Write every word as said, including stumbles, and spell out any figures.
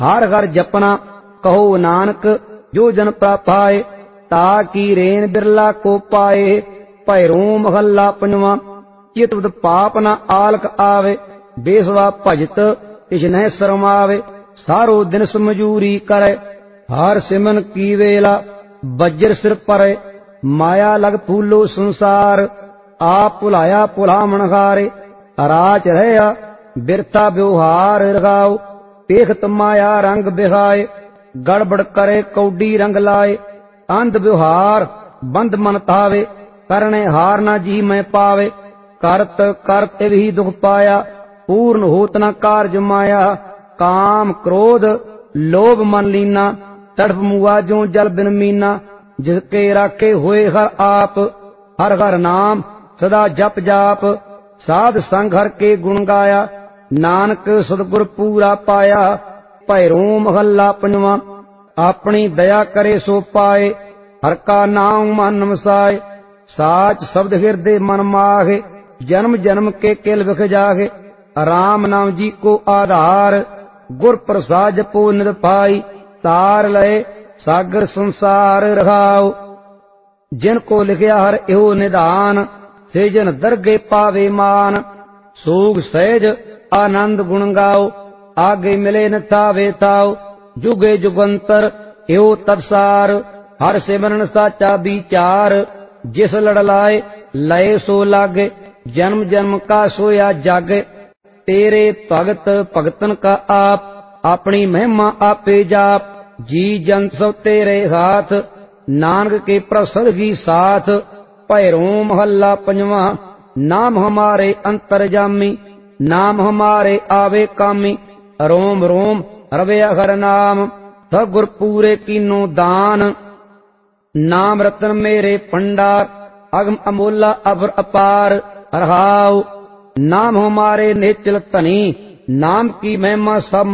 हर हर जपना कहो नानक जो जन प्रापाए, ताकि रेन बिरला को पाए। भैरों महला पंजवा। चित बुध पाप न आलक आवे, बेसवा भजत इस न शरमावे। सारो दिन समझूरी करे, हार सिमन की वेला बज्र सिर परे। माया लग फूलो संसार, आप भुलाया भुलामण हारे। राज रहया बिरथा व्यवहार रगाओ, पेखत माया रंग बिहाए। गड़बड़ करे कौडी रंग लाए, अंध व्यवहार बंद मन तावे। करने हार न जी मैं पावे, करत करते भी दुख पाया। पूर्ण होत न कार्य माया, काम क्रोध लोभ मन लीना। तड़प मुआ जो जल बिन मीना, जिसके राखे हुए हर आप। हर हर नाम सदा जप जाप, साध संग हर के गुण गाया। नानक सतगुर पूरा पाया, भैरों महला पंजवा। अपनी दया करे सो पाए, हर का नाम मन वसाए। साच शब्द हृदय मन माहे, जन्म जन्म के किल विख जागे। राम नाम जी को आधार, गुर प्रसाद जपो नित पाई। तार लय सागर संसार रहाओ, जिनको लिखया हर एहो निधान। से जन दरगे पावे मान, सोग सहज आनंद गुण गाओ। आगे मिले न थावे ताओ, जुगे जुगंतर एहो तत्सार। हर सिमरन साचा विचार, जिस लड़ लाए लय सो लागे। जन्म जन्म का सोया जागे, तेरे भगत भगतन का आप। अपनी महिमा आपे जाप, जी जंत सब तेरे हाथ। नानक के प्रसद की साथ, भैरों महला पंजवा। नाम हमारे अंतरजामी, नाम हमारे आवे कामी। रोम रोम रवे हर नाम, सगुर पूरे कीनो दान। नाम रतन मेरे भंडार, अगम अमोला अबर अपार। रहाओ नाम हमारे निश्चल धनी, नाम की महिमा सब